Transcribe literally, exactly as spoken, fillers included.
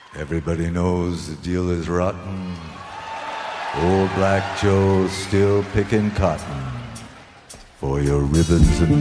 Everybody knows the deal is rotten. Old Black Joe's still picking cotton for your ribbons and